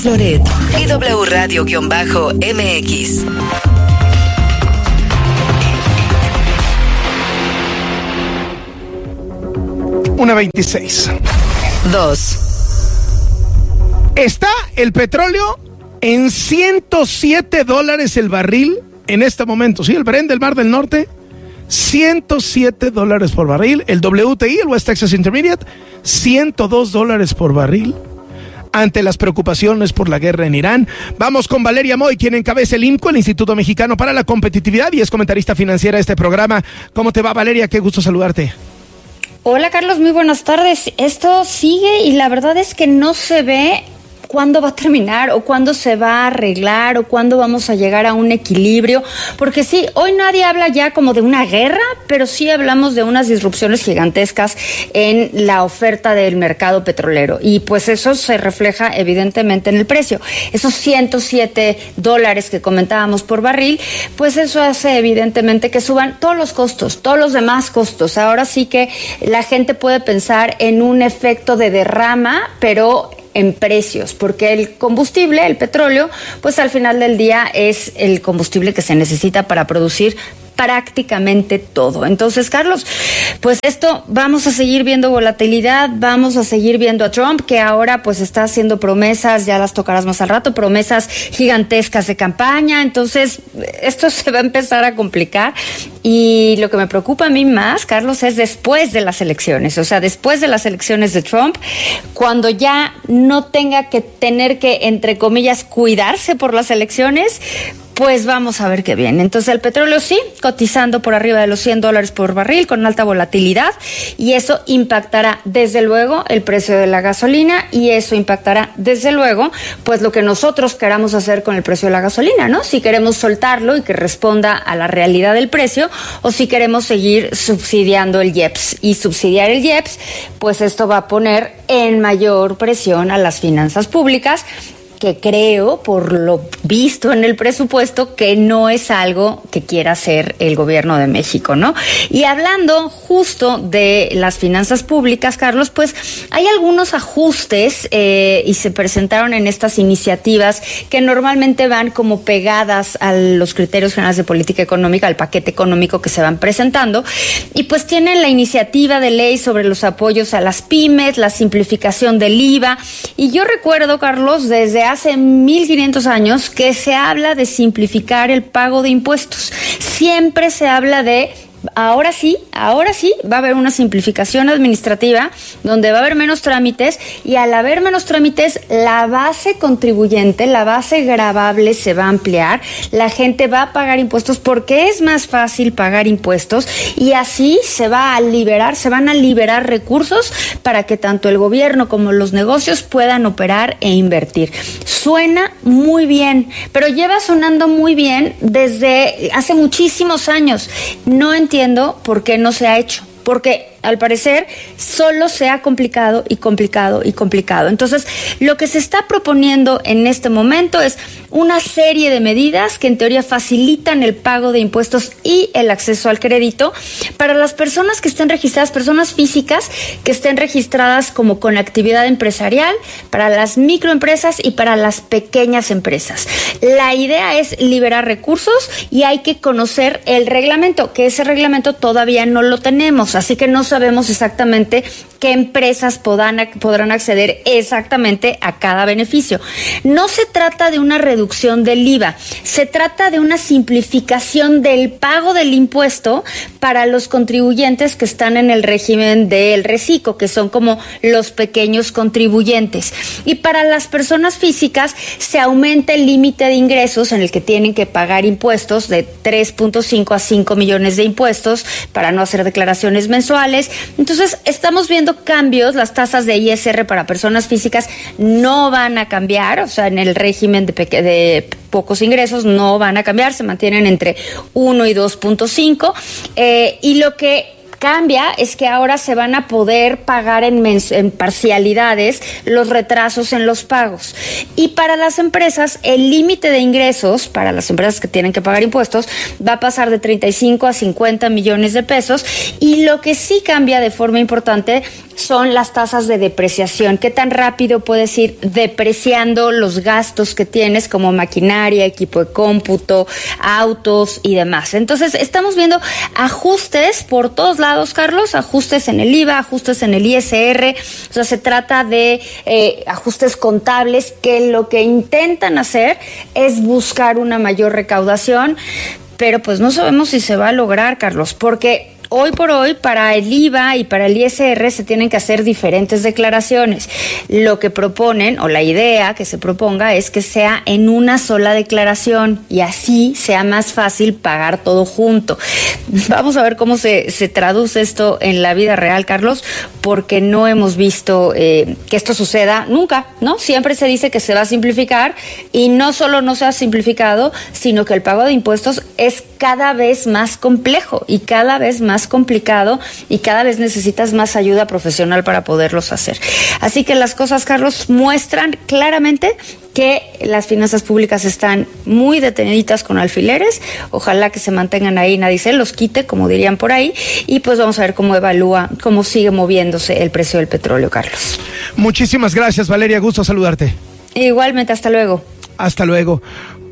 Carlos Loret y W Radio-MX. Una 26. 2. Está el petróleo en $107 el barril en este momento. Sí, el Brent del Mar del Norte, $107 por barril. El WTI, el West Texas Intermediate, $102 por barril. Ante las preocupaciones por la guerra en Irán, vamos con Valeria Moy, quien encabeza el IMCO, el Instituto Mexicano para la Competitividad, y es comentarista financiera de este programa. ¿Cómo te va, Valeria? Qué gusto saludarte. Hola, Carlos, muy buenas tardes. Esto sigue y la verdad es que no se ve cuándo va a terminar o cuándo se va a arreglar o cuándo vamos a llegar a un equilibrio, porque sí, hoy nadie habla ya como de una guerra, pero sí hablamos de unas disrupciones gigantescas en la oferta del mercado petrolero, y pues eso se refleja evidentemente en el precio. Esos $107 que comentábamos por barril, pues eso hace evidentemente que suban todos los costos, todos los demás costos. Ahora sí que la gente puede pensar en un efecto de derrama, pero en precios, porque el combustible, el petróleo, pues al final del día es el combustible que se necesita para producir prácticamente todo. Entonces, Carlos, pues esto, vamos a seguir viendo volatilidad, vamos a seguir viendo a Trump, que ahora pues está haciendo promesas, ya las tocarás más al rato, promesas gigantescas de campaña. Entonces, esto se va a empezar a complicar, y lo que me preocupa a mí más, Carlos, es después de las elecciones, o sea, después de las elecciones de Trump, cuando ya no tenga que tener que, entre comillas, cuidarse por las elecciones, pues vamos a ver qué viene. Entonces el petróleo sí, cotizando por arriba de los $100 por barril, con alta volatilidad, y eso impactará desde luego el precio de la gasolina, y eso impactará desde luego pues lo que nosotros queramos hacer con el precio de la gasolina, ¿no? Si queremos soltarlo y que responda a la realidad del precio, o si queremos seguir subsidiando el IEPS. Y subsidiar el IEPS, pues esto va a poner en mayor presión a las finanzas públicas, que creo, por lo visto en el presupuesto, que no es algo que quiera hacer el gobierno de México, ¿no? Y hablando justo de las finanzas públicas, Carlos, pues hay algunos ajustes y se presentaron en estas iniciativas que normalmente van como pegadas a los criterios generales de política económica, al paquete económico que se van presentando, y pues tienen la iniciativa de ley sobre los apoyos a las pymes, la simplificación del IVA, y yo recuerdo, Carlos, desde hace 1500 años que se habla de simplificar el pago de impuestos. Siempre se habla de ahora sí, va a haber una simplificación administrativa donde va a haber menos trámites, y al haber menos trámites, la base contribuyente, la base gravable se va a ampliar, la gente va a pagar impuestos porque es más fácil pagar impuestos, y así se van a liberar recursos para que tanto el gobierno como los negocios puedan operar e invertir. Suena muy bien, pero lleva sonando muy bien desde hace muchísimos años. No entiendo por qué no se ha hecho, porque al parecer solo se ha complicado y complicado y complicado. Entonces, lo que se está proponiendo en este momento es una serie de medidas que en teoría facilitan el pago de impuestos y el acceso al crédito para las personas que estén registradas, personas físicas que estén registradas como con actividad empresarial, para las microempresas y para las pequeñas empresas. La idea es liberar recursos, y hay que conocer el reglamento, que ese reglamento todavía no lo tenemos, así que no sabemos exactamente qué empresas podrán acceder exactamente a cada beneficio. No se trata de una reducción del IVA, se trata de una simplificación del pago del impuesto para los contribuyentes que están en el régimen del reciclo, que son como los pequeños contribuyentes. Y para las personas físicas se aumenta el límite de ingresos en el que tienen que pagar impuestos de 3.5 a 5 millones de impuestos para no hacer declaraciones mensuales. Entonces, estamos viendo cambios. Las tasas de ISR para personas físicas no van a cambiar, o sea, en el régimen de pocos ingresos no van a cambiar, se mantienen entre 1 y 2.5, y lo que cambia es que ahora se van a poder pagar en parcialidades los retrasos en los pagos. Y para las empresas, el límite de ingresos, para las empresas que tienen que pagar impuestos, va a pasar de 35 a 50 millones de pesos. Y lo que sí cambia de forma importante son las tasas de depreciación. ¿Qué tan rápido puedes ir depreciando los gastos que tienes como maquinaria, equipo de cómputo, autos y demás? Entonces, estamos viendo ajustes por todos lados, Carlos, ajustes en el IVA, ajustes en el ISR, o sea, se trata de ajustes contables que lo que intentan hacer es buscar una mayor recaudación, pero pues no sabemos si se va a lograr, Carlos, porque hoy por hoy, para el IVA y para el ISR se tienen que hacer diferentes declaraciones. Lo que proponen, o la idea que se proponga, es que sea en una sola declaración y así sea más fácil pagar todo junto. Vamos a ver cómo se traduce esto en la vida real, Carlos, porque no hemos visto que esto suceda nunca, ¿no? Siempre se dice que se va a simplificar y no solo no se ha simplificado, sino que el pago de impuestos es cada vez más complejo y cada vez más complicado y cada vez necesitas más ayuda profesional para poderlos hacer. Así que las cosas, Carlos, muestran claramente que las finanzas públicas están muy deteniditas con alfileres. Ojalá que se mantengan ahí, nadie se los quite, como dirían por ahí, y pues vamos a ver cómo sigue moviéndose el precio del petróleo, Carlos. Muchísimas gracias, Valeria, gusto saludarte. Igualmente, hasta luego. Hasta luego.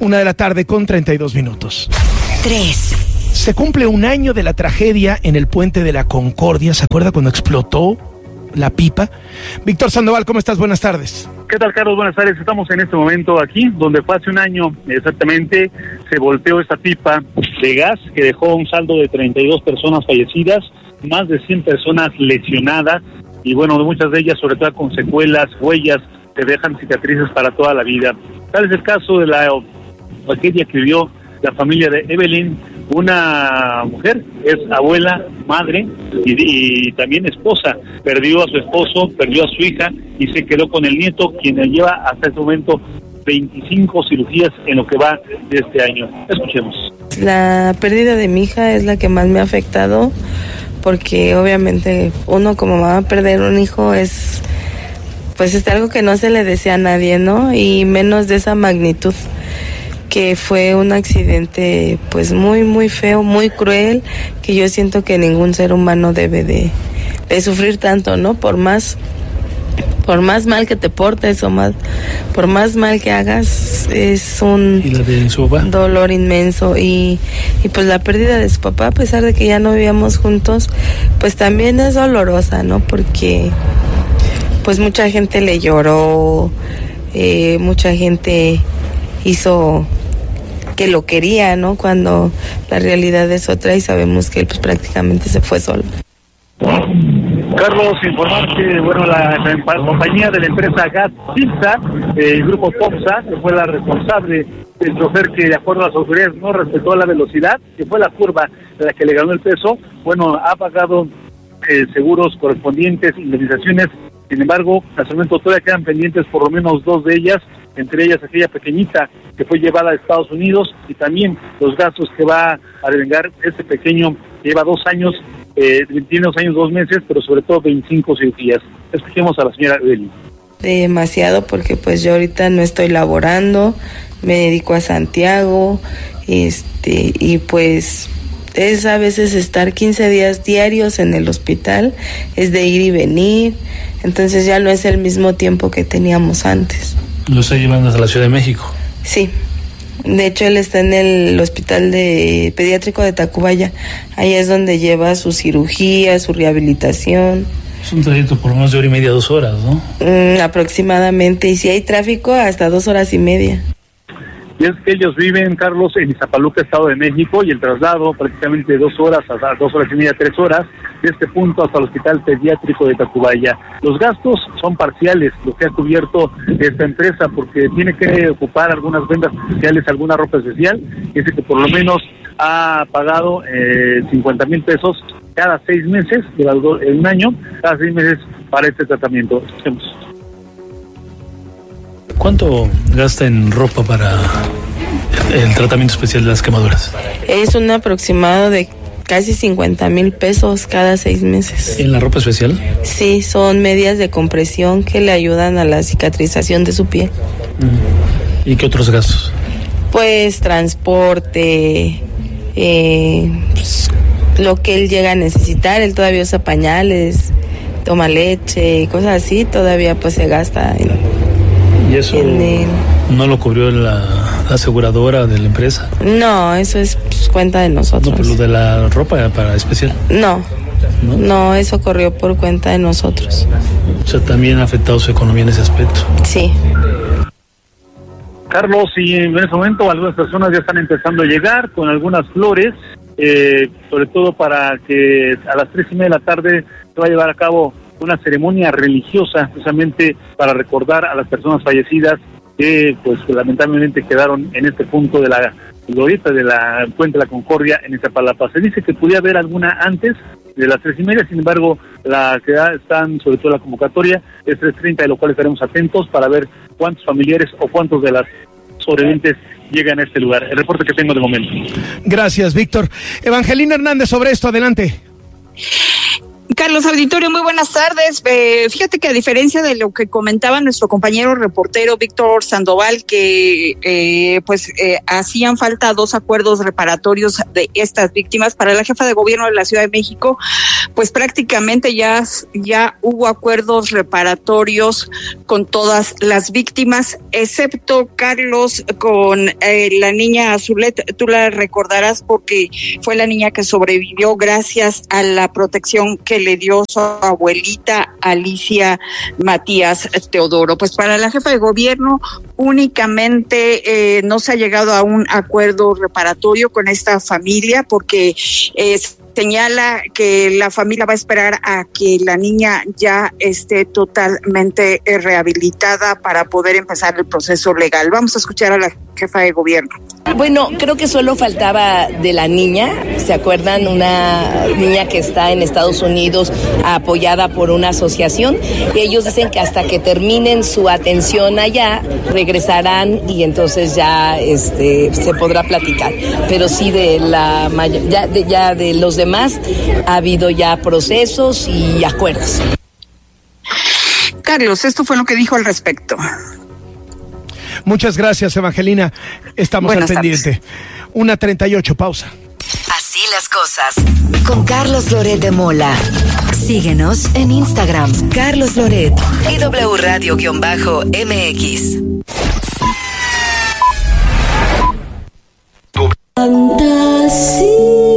1:32 p.m. 3. Se cumple un año de la tragedia en el Puente de la Concordia. ¿Se acuerda cuando explotó la pipa? Víctor Sandoval, ¿cómo estás? Buenas tardes. ¿Qué tal, Carlos? Buenas tardes. Estamos en este momento aquí, donde fue hace un año exactamente, se volteó esta pipa de gas que dejó un saldo de 32 personas fallecidas, más de 100 personas lesionadas, y bueno, muchas de ellas sobre todo con secuelas, huellas que dejan cicatrices para toda la vida. Tal es el caso de la tragedia que vivió la familia de Evelyn, una mujer, es abuela, madre y también esposa. Perdió a su esposo, perdió a su hija y se quedó con el nieto, quien lleva hasta este momento 25 cirugías en lo que va de este año. Escuchemos. La pérdida de mi hija es la que más me ha afectado, porque obviamente uno como mamá perder un hijo es algo que no se le desea a nadie, ¿no? Y menos de esa magnitud, que fue un accidente pues muy muy feo, muy cruel, que yo siento que ningún ser humano debe de sufrir tanto, ¿no? Por más mal que te portes o por más mal que hagas, es un dolor inmenso y pues la pérdida de su papá, a pesar de que ya no vivíamos juntos, pues también es dolorosa, ¿no? Porque pues mucha gente le lloró, mucha gente hizo que lo quería, ¿no? Cuando la realidad es otra y sabemos que él pues prácticamente se fue solo. Carlos, informar que bueno, la compañía de la empresa Gas Pizza, el grupo Popsa, que fue la responsable del chofer que de acuerdo a las autoridades no respetó la velocidad, que fue la curva de la que le ganó el peso, bueno, ha pagado seguros correspondientes, indemnizaciones. Sin embargo, hasta el momento todavía quedan pendientes por lo menos 2 de ellas, entre ellas aquella pequeñita que fue llevada a Estados Unidos, y también los gastos que va a devengar este pequeño que lleva 2 años, tiene 2 años, 2 meses, pero sobre todo 25 cirugías. Escuchemos a la señora Eli. Demasiado, porque pues yo ahorita no estoy laborando, me dedico a Santiago, y pues es a veces estar 15 días diarios en el hospital, es de ir y venir, entonces ya no es el mismo tiempo que teníamos antes. ¿Lo está llevando hasta la Ciudad de México? Sí, de hecho él está en el hospital pediátrico de Tacubaya, ahí es donde lleva su cirugía, su rehabilitación. Es un trayecto por más de 1:30, 2 horas, ¿no? Aproximadamente, y si hay tráfico, hasta 2 horas y media. Y es que ellos viven, Carlos, en Iztapaluca, Estado de México, y el traslado prácticamente 2 horas, hasta 2 horas y media, 3 horas, de este punto hasta el Hospital Pediátrico de Tacubaya. Los gastos son parciales, lo que ha cubierto esta empresa, porque tiene que ocupar algunas vendas especiales, alguna ropa especial, y dice que por lo menos ha pagado 50,000 pesos cada 6 meses, en un año, cada 6 meses para este tratamiento. Escuchemos. ¿Cuánto gasta en ropa para el tratamiento especial de las quemaduras? Es un aproximado de casi 50,000 pesos cada 6 meses. ¿En la ropa especial? Sí, son medias de compresión que le ayudan a la cicatrización de su piel. ¿Y qué otros gastos? Pues transporte, pues, lo que él llega a necesitar, él todavía usa pañales, toma leche y cosas así, todavía pues se gasta ¿Y eso no lo cubrió la aseguradora de la empresa? No, eso es pues, cuenta de nosotros. No, pero lo de la ropa para especial. No, eso corrió por cuenta de nosotros. O sea, también ha afectado su economía en ese aspecto. Sí. Carlos, y en ese momento algunas personas ya están empezando a llegar con algunas flores, sobre todo para que a las 3:30 de la tarde se va a llevar a cabo una ceremonia religiosa, precisamente para recordar a las personas fallecidas que pues lamentablemente quedaron en este punto de la glorieta de la Puente de la Concordia en Iztapalapa. Se dice que podía haber alguna antes de las 3:30, sin embargo, la que están, sobre todo la convocatoria, es 3:30, de lo cual estaremos atentos para ver cuántos familiares o cuántos de las sobrevivientes llegan a este lugar. El reporte que tengo de momento. Gracias, Víctor. Evangelina Hernández, sobre esto, adelante. Carlos Auditorio, muy buenas tardes. Fíjate que a diferencia de lo que comentaba nuestro compañero reportero Víctor Sandoval, que hacían falta 2 acuerdos reparatorios de estas víctimas, para la jefa de gobierno de la Ciudad de México, pues prácticamente ya hubo acuerdos reparatorios con todas las víctimas, excepto, Carlos, con la niña Azulet. Tú la recordarás porque fue la niña que sobrevivió gracias a la protección que le dio su abuelita Alicia Matías Teodoro. Pues para la jefa de gobierno únicamente no se ha llegado a un acuerdo reparatorio con esta familia, porque señala que la familia va a esperar a que la niña ya esté totalmente rehabilitada para poder empezar el proceso legal. Vamos a escuchar a la jefa de gobierno. Bueno, creo que solo faltaba de la niña, ¿se acuerdan? Una niña que está en Estados Unidos apoyada por una asociación. Ellos dicen que hasta que terminen su atención allá, regresarán y entonces ya se podrá platicar. Pero sí, de la ya de los demás ha habido ya procesos y acuerdos. Carlos, esto fue lo que dijo al respecto. Muchas gracias, Evangelina. Estamos al pendiente. 1:38, pausa. Así las cosas. Con Carlos Loret de Mola. Síguenos en Instagram, Carlos Loret y W Radio-MX. Fantasía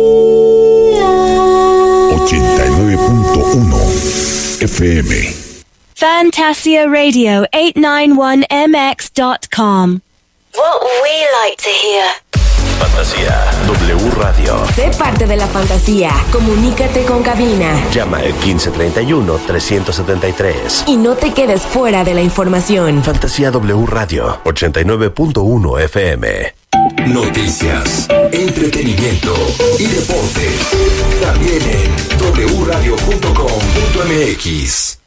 89.1 FM. Fantasia Radio 891mx.com. What we like to hear. Fantasía W Radio. Sé parte de la fantasía. Comunícate con cabina. Llama al 1531-373. Y no te quedes fuera de la información. Fantasía W Radio 89.1 FM. Noticias, entretenimiento y deportes. También en wradio.com.mx.